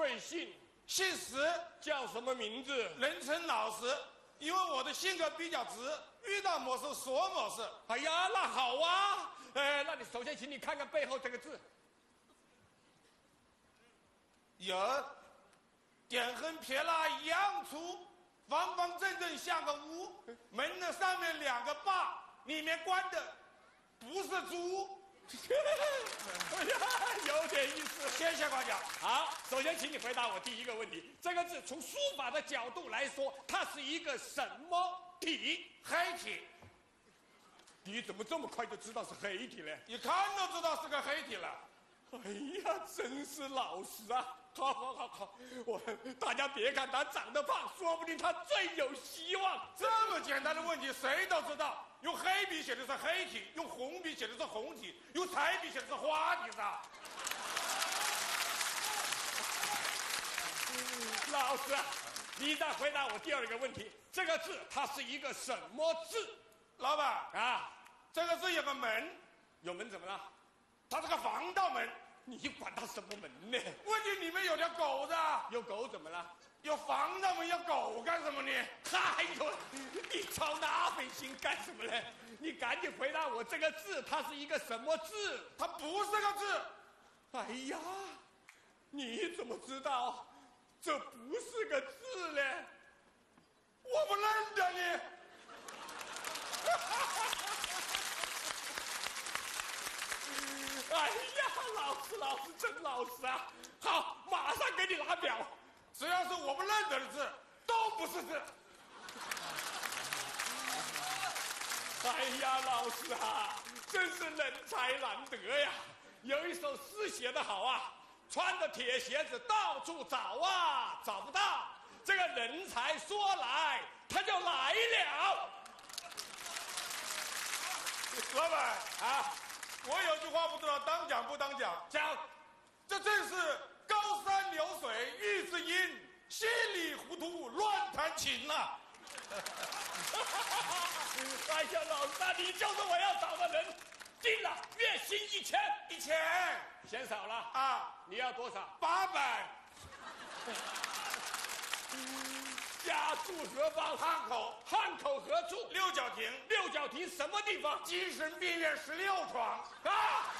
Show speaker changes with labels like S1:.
S1: 贵姓？
S2: 姓石，
S1: 叫什么名字？
S2: 人称老石。因为我的性格比较直，遇到某事说某事。
S1: 哎呀，那好啊。那你首先请你看看背后这个字。
S2: 有，点横撇捺一样粗，方方正正像个屋。门的上面2个把，里面关的不是猪。
S1: 哎呀，有点意思。
S2: 谢谢夸奖。
S1: 好，首先请你回答我第一个问题：这个字从书法的角度来说，它是一个什么体？
S2: 黑体。
S1: 你怎么这么快就知道是黑体呢？
S2: 一看都知道是个黑体了。
S1: 哎呀，真是老实啊！好，大家别看他长得胖，说不定他最有希望。
S2: 这么简单的问题谁都知道，用黑笔写的是黑体，用红笔写的是红体，用彩笔写的是花体的。
S1: 老师，你再回答我第二个问题：这个字它是一个什么字？
S2: 老板
S1: 啊，
S2: 这个字有个门，
S1: 有门怎么了？
S2: 它是个防盗门。
S1: 你管它什么门呢？
S2: 问题里面有条狗子。
S1: 有狗怎么了？
S2: 有防盗门，要狗干什么呢？
S1: 哎呦，你操那份心干什么呢？你赶紧回答我，这个字它是一个什么字？
S2: 它不是个字。
S1: 哎呀，你怎么知道这不是个字呢？
S2: 我不认得你。
S1: 哎呀，老师真老实啊！好，马上给你拿表。
S2: 只要是我不认得的字，都不是字。
S1: 哎呀，老师啊，真是人才难得呀！有一首诗写得好啊，穿着铁鞋子到处找啊，找不到。这个人才说来，他就来了。
S2: 老板啊，我有句话不知道当讲不当讲。
S1: 讲，
S2: 这正是高山流水遇知音，稀里糊涂乱弹琴呐。
S1: 哎呀，老大，你就是我要找的人。定了，月薪1000。
S2: 1000
S1: 嫌少了
S2: 啊？
S1: 你要多少
S2: ？800。
S1: 家住何方？
S2: 汉口。
S1: 汉口何处？
S2: 六角亭。
S1: 六角亭什么地方？
S2: 精神病院16床。
S1: 啊！